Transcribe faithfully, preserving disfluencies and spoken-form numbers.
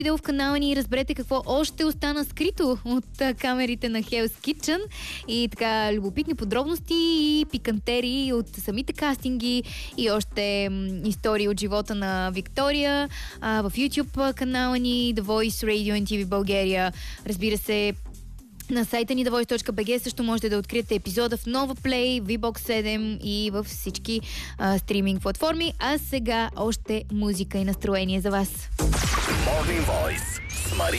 видео в канала ни и разберете какво още остана скрито от а, камерите на Hell's Kitchen и така любопитни подробности и пикантери от самите кастинги и още м, истории от живота на Виктория а, в YouTube канала ни The Voice Radio ен ти ви България. Разбира се, на сайта ни the voice точка би джи също можете да откриете епизода в Nova Play, ви бокс седем и във всички а, стриминг платформи. А сега още музика и настроение за вас. Morning Voice с Мария